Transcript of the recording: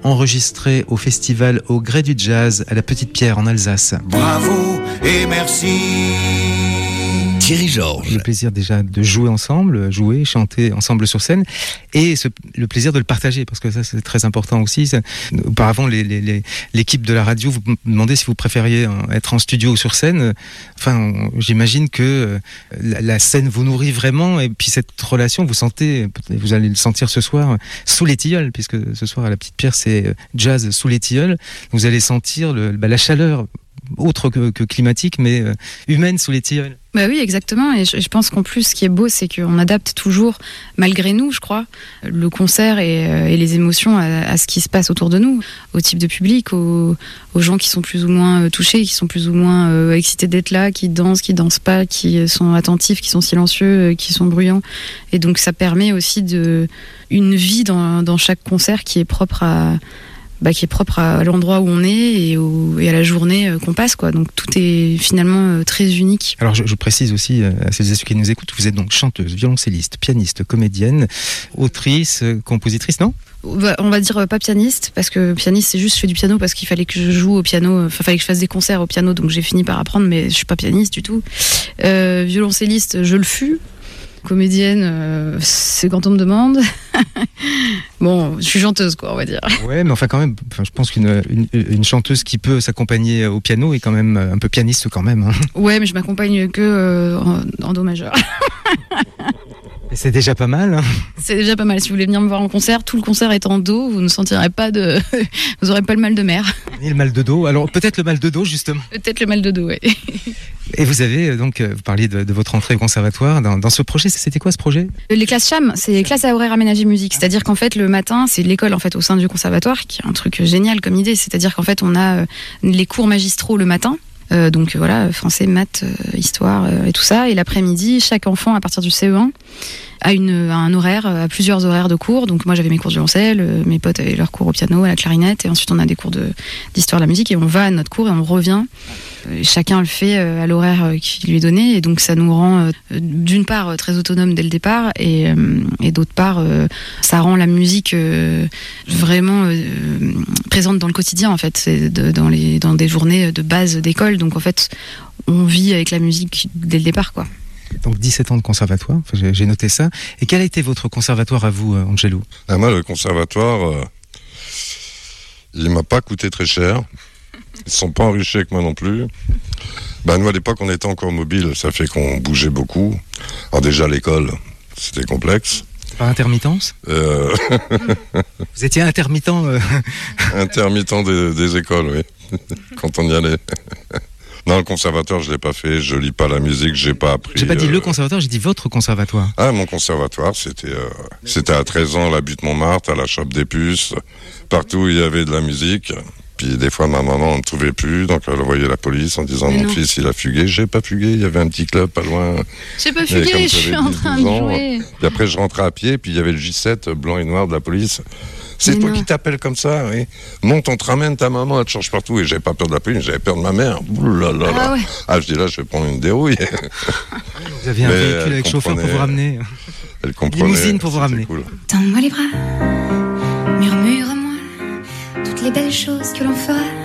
enregistré au festival Au Gré du Jazz à la Petite Pierre en Alsace. Bravo et merci. Thierry Georges. Le plaisir déjà de jouer ensemble, jouer, chanter ensemble sur scène, et le plaisir de le partager, parce que ça c'est très important aussi. Auparavant, l'équipe de la radio vous demandait si vous préfériez être en studio ou sur scène. Enfin, j'imagine que la scène vous nourrit vraiment, et puis cette relation, vous allez le sentir ce soir sous les tilleuls, puisque ce soir à la Petite Pierre c'est jazz sous les tilleuls. Vous allez sentir la chaleur autre que climatique, mais humaine sous les tilleuls. Bah oui, exactement. Et je pense qu'en plus, ce qui est beau, c'est qu'on adapte toujours, malgré nous, je crois, le concert et les émotions à ce qui se passe autour de nous, au type de public, aux gens qui sont plus ou moins touchés, qui sont plus ou moins excités d'être là, qui dansent pas, qui sont attentifs, qui sont silencieux, qui sont bruyants. Et donc, ça permet aussi une vie dans chaque concert qui est propre à l'endroit où on est et à la journée qu'on passe, quoi. Donc tout est finalement très unique. Alors je précise aussi à celles et ceux qui nous écoutent, vous êtes donc chanteuse, violoncelliste, pianiste, comédienne, autrice, compositrice, non ? On va dire pas pianiste, parce que pianiste c'est juste je fais du piano parce qu'il fallait que je joue au piano, fallait que je fasse des concerts au piano, donc j'ai fini par apprendre, mais je suis pas pianiste du tout. Violoncelliste, je le fus. Comédienne, c'est quand on me demande. Bon, je suis chanteuse, quoi, on va dire. Ouais, mais enfin quand même, je pense qu'une chanteuse qui peut s'accompagner au piano est quand même un peu pianiste quand même. Hein. Ouais, mais je m'accompagne que en do majeur. Et c'est déjà pas mal. Hein. C'est déjà pas mal. Si vous voulez venir me voir en concert, tout le concert est en do, vous ne sentirez pas vous aurez pas le mal de mer. Et le mal de dos. Alors peut-être le mal de dos justement. Peut-être le mal de dos, ouais. Et vous avez donc, vous parliez de votre entrée au conservatoire. Dans ce projet, c'était quoi ce projet ? Les classes CHAM, c'est les classes à horaires aménagés musique. C'est-à-dire qu'en fait, le matin, c'est l'école en fait au sein du conservatoire, qui est un truc génial comme idée. C'est-à-dire qu'en fait, on a les cours magistraux le matin. Donc voilà, français, maths, histoire et tout ça. Et l'après-midi, chaque enfant, à partir du CE1, a un horaire, a plusieurs horaires de cours. Donc moi, j'avais mes cours de violoncelle, mes potes avaient leurs cours au piano, à la clarinette, et ensuite on a des cours d'histoire de la musique, et on va à notre cours et on revient. Et chacun le fait à l'horaire qui lui est donné, et donc ça nous rend d'une part très autonome dès le départ, et d'autre part ça rend la musique vraiment présente dans le quotidien en fait. C'est dans des journées de base d'école, donc en fait on vit avec la musique dès le départ, quoi. Donc 17 ans de conservatoire, j'ai noté ça. Et quel a été votre conservatoire à vous, Angelo ? Moi, le conservatoire, il m'a pas coûté très cher. Ils ne sont pas enrichis avec moi non plus. Nous, à l'époque, on était encore mobile, ça fait qu'on bougeait beaucoup. Alors déjà, l'école, c'était complexe. Par intermittence ? Vous étiez intermittent Intermittent des écoles, oui. Quand on y allait. Non, le conservatoire, je l'ai pas fait. Je lis pas la musique, j'ai pas appris. J'ai pas dit le conservatoire, j'ai dit votre conservatoire. Ah, mon conservatoire, c'était à 13 ans, à la butte Montmartre, à la Chope des Puces. Partout où il y avait de la musique. Puis des fois, ma maman ne trouvait plus, donc elle envoyait la police en disant mon fils, il a fugué. J'ai pas fugué, il y avait un petit club pas loin. J'ai pas fugué, je suis en train de jouer. Puis après, je rentrais à pied, puis il y avait le J7 blanc et noir de la police. C'est toi qui t'appelles comme ça, oui. Monte, on te ramène, ta maman, elle te change partout. Et j'avais pas peur de la police, j'avais peur de ma mère. Ouh-là-là-là. Ah ouais. Je dis là, je vais prendre une dérouille. Vous aviez un véhicule avec chauffeur pour vous ramener. Elle comprenait. Limousine pour vous ramener. Cool. Tends-moi les bras, murmure-moi toutes les belles choses que l'on fera.